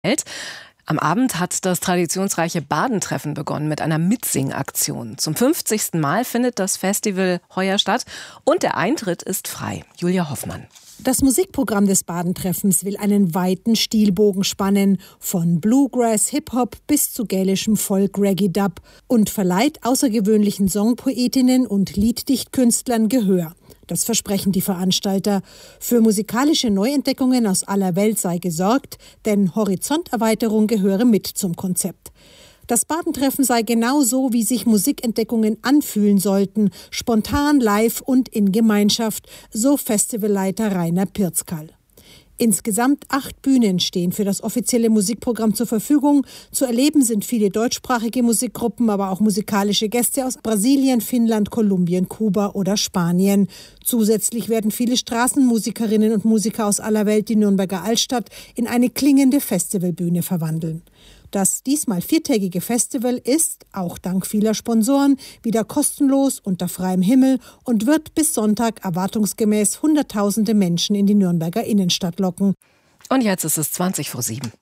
Am Abend hat das traditionsreiche Badentreffen begonnen mit einer Mitsingaktion. Zum 50. Mal findet das Festival heuer statt und der Eintritt ist frei. Julia Hoffmann. Das Musikprogramm des Badentreffens will einen weiten Stilbogen spannen, von Bluegrass, Hip-Hop bis zu gälischem Folk-Reggae-Dub und verleiht außergewöhnlichen Songpoetinnen und Lieddichtkünstlern Gehör. Das versprechen die Veranstalter. Für musikalische Neuentdeckungen aus aller Welt sei gesorgt, denn Horizonterweiterung gehöre mit zum Konzept. Das Badentreffen sei genau so, wie sich Musikentdeckungen anfühlen sollten, spontan, live und in Gemeinschaft, so Festivalleiter Rainer Pirzkal. Insgesamt 8 Bühnen stehen für das offizielle Musikprogramm zur Verfügung. Zu erleben sind viele deutschsprachige Musikgruppen, aber auch musikalische Gäste aus Brasilien, Finnland, Kolumbien, Kuba oder Spanien. Zusätzlich werden viele Straßenmusikerinnen und Musiker aus aller Welt die Nürnberger Altstadt in eine klingende Festivalbühne verwandeln. Das diesmal 4-tägige Festival ist, auch dank vieler Sponsoren, wieder kostenlos unter freiem Himmel und wird bis Sonntag erwartungsgemäß Hunderttausende Menschen in die Nürnberger Innenstadt locken. Und jetzt ist es 7:20.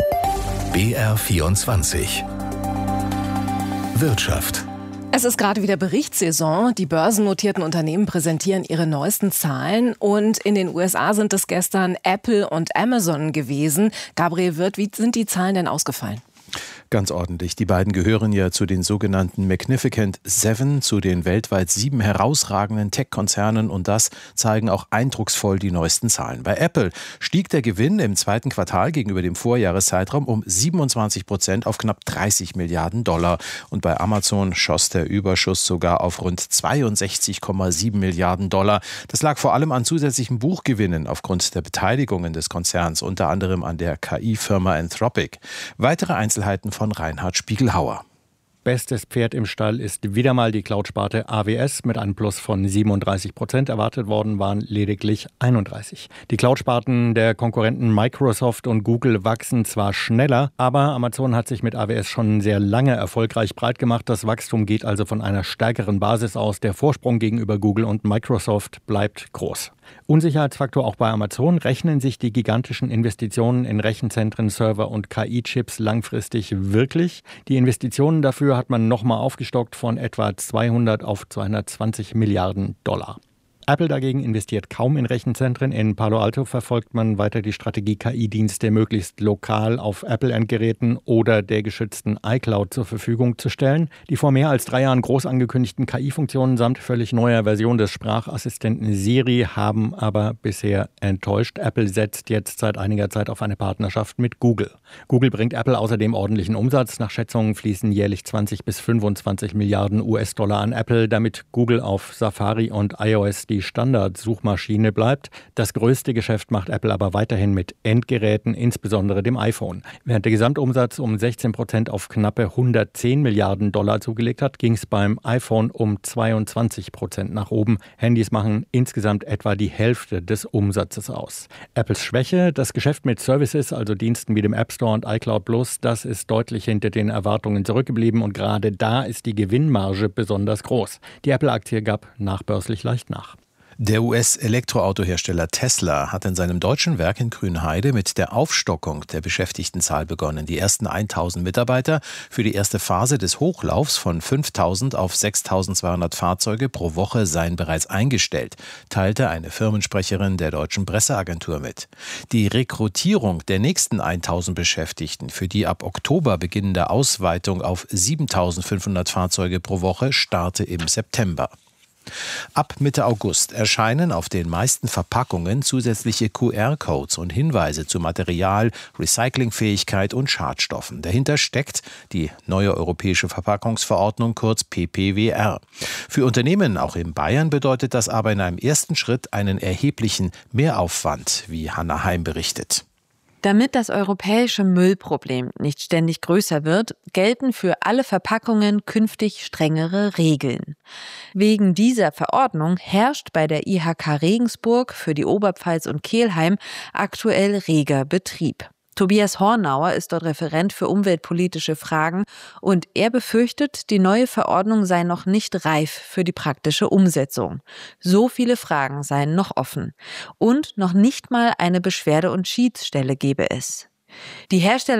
BR24 Wirtschaft. Es ist gerade wieder Berichtssaison. Die börsennotierten Unternehmen präsentieren ihre neuesten Zahlen. Und in den USA sind es gestern Apple und Amazon gewesen. Gabriel Wirth, wie sind die Zahlen denn ausgefallen? Ganz ordentlich. Die beiden gehören ja zu den sogenannten Magnificent Seven, zu den weltweit 7 herausragenden Tech-Konzernen, und das zeigen auch eindrucksvoll die neuesten Zahlen. Bei Apple stieg der Gewinn im zweiten Quartal gegenüber dem Vorjahreszeitraum um 27% auf knapp 30 Milliarden Dollar. Und bei Amazon schoss der Überschuss sogar auf rund 62,7 Milliarden Dollar. Das lag vor allem an zusätzlichen Buchgewinnen aufgrund der Beteiligungen des Konzerns, unter anderem an der KI-Firma Anthropic. Weitere Einzelheiten von Reinhard Spiegelhauer. Bestes Pferd im Stall ist wieder mal die Cloud-Sparte AWS. Mit einem Plus von 37%. Erwartet worden waren lediglich 31. Die Cloud-Sparten der Konkurrenten Microsoft und Google wachsen zwar schneller, aber Amazon hat sich mit AWS schon sehr lange erfolgreich breit gemacht. Das Wachstum geht also von einer stärkeren Basis aus. Der Vorsprung gegenüber Google und Microsoft bleibt groß. Unsicherheitsfaktor auch bei Amazon: Rechnen sich die gigantischen Investitionen in Rechenzentren, Server und KI-Chips langfristig wirklich? Die Investitionen dafür hat man nochmal aufgestockt von etwa 200 auf 220 Milliarden Dollar. Apple dagegen investiert kaum in Rechenzentren. In Palo Alto verfolgt man weiter die Strategie, KI-Dienste möglichst lokal auf Apple-Endgeräten oder der geschützten iCloud zur Verfügung zu stellen. Die vor mehr als 3 Jahren groß angekündigten KI-Funktionen samt völlig neuer Version des Sprachassistenten Siri haben aber bisher enttäuscht. Apple setzt jetzt seit einiger Zeit auf eine Partnerschaft mit Google. Google bringt Apple außerdem ordentlichen Umsatz. Nach Schätzungen fließen jährlich 20 bis 25 Milliarden US-Dollar an Apple, damit Google auf Safari und iOS die Standardsuchmaschine bleibt. Das größte Geschäft macht Apple aber weiterhin mit Endgeräten, insbesondere dem iPhone. Während der Gesamtumsatz um 16% auf knappe 110 Milliarden Dollar zugelegt hat, ging es beim iPhone um 22% nach oben. Handys machen insgesamt etwa die Hälfte des Umsatzes aus. Apples Schwäche: Das Geschäft mit Services, also Diensten wie dem App Store und iCloud Plus, das ist deutlich hinter den Erwartungen zurückgeblieben, und gerade da ist die Gewinnmarge besonders groß. Die Apple-Aktie gab nachbörslich leicht nach. Der US-Elektroautohersteller Tesla hat in seinem deutschen Werk in Grünheide mit der Aufstockung der Beschäftigtenzahl begonnen. Die ersten 1.000 Mitarbeiter für die erste Phase des Hochlaufs von 5.000 auf 6.200 Fahrzeuge pro Woche seien bereits eingestellt, teilte eine Firmensprecherin der deutschen Presseagentur mit. Die Rekrutierung der nächsten 1.000 Beschäftigten für die ab Oktober beginnende Ausweitung auf 7.500 Fahrzeuge pro Woche starte im September. Ab Mitte August erscheinen auf den meisten Verpackungen zusätzliche QR-Codes und Hinweise zu Material, Recyclingfähigkeit und Schadstoffen. Dahinter steckt die neue europäische Verpackungsverordnung, kurz PPWR. Für Unternehmen auch in Bayern bedeutet das aber in einem ersten Schritt einen erheblichen Mehraufwand, wie Hannah Heim berichtet. Damit das europäische Müllproblem nicht ständig größer wird, gelten für alle Verpackungen künftig strengere Regeln. Wegen dieser Verordnung herrscht bei der IHK Regensburg für die Oberpfalz und Kelheim aktuell reger Betrieb. Tobias Hornauer ist dort Referent für umweltpolitische Fragen und er befürchtet, die neue Verordnung sei noch nicht reif für die praktische Umsetzung. So viele Fragen seien noch offen und noch nicht mal eine Beschwerde- und Schiedsstelle gebe es. Die Hersteller